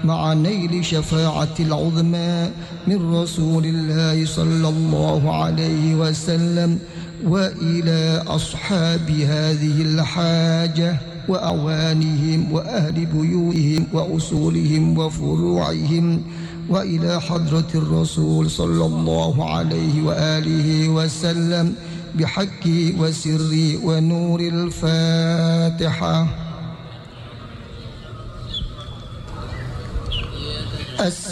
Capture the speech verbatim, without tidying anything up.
مع نيل شفاعة العظمى من رسول الله صلى الله عليه وسلم، وإلى أصحاب هذه الحاجة وأعوانهم وأهل بيوتهم وأصولهم وفروعهم، وإلى حضرة الرسول صلى الله عليه وآله وسلم بحق وسر ونور الفاتحة.